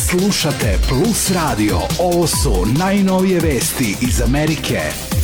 Slušate Plus Radio. Ovo su najnovije vesti iz Amerike.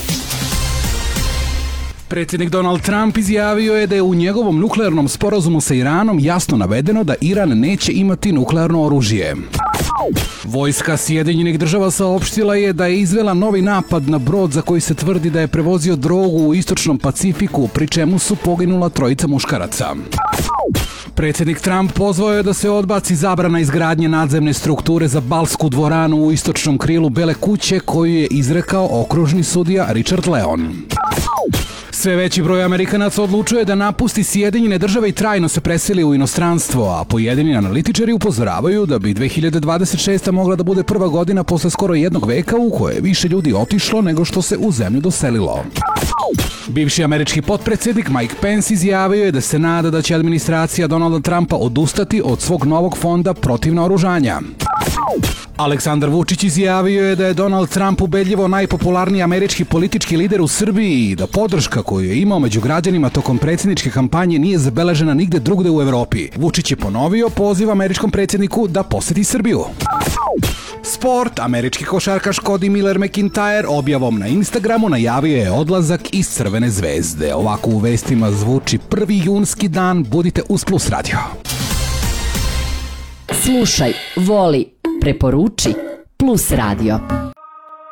Predsjednik Donald Trump izjavio je da je u njegovom nuklearnom sporazumu sa Iranom jasno navedeno da Iran neće imati nuklearno oružje. Vojska Sjedinjenih Država saopštila je da je izvela novi napad na brod za koji se tvrdi da je prevozio drogu u istočnom Pacifiku, pri čemu su poginula 3 muškaraca. Predsjednik Trump pozvao je da se odbaci zabrana izgradnje nadzemne strukture za balsku dvoranu u istočnom krilu Bele kuće koju je izrekao okružni sudija Richard Leon. Sve veći broj Amerikanaca odlučuje da napusti Sjedinjene Države i trajno se preseli u inostranstvo, a pojedini analitičari upozoravaju da bi 2026. mogla da bude prva godina posle skoro jednog veka u kojoj je više ljudi otišlo nego što se u zemlju doselilo. Bivši američki potpredsjednik Mike Pence izjavio je da se nada da će administracija Donalda Trumpa odustati od svog novog fonda protiv naoružanja. Aleksandar Vučić izjavio je da je Donald Trump ubedljivo najpopularniji američki politički lider u Srbiji i da podrška koju je imao među građanima tokom predsjedničke kampanje nije zabeležena nigde drugde u Evropi. Vučić je ponovio poziv američkom predsjedniku da poseti Srbiju. Sport, američki košarkaš Cody Miller-McIntyre objavom na Instagramu najavio je odlazak iz Crvene zvezde. Ovako u vestima zvuči 1. junski dan, budite uz Plus Radio. Slušaj, voli, preporuči Plus Radio.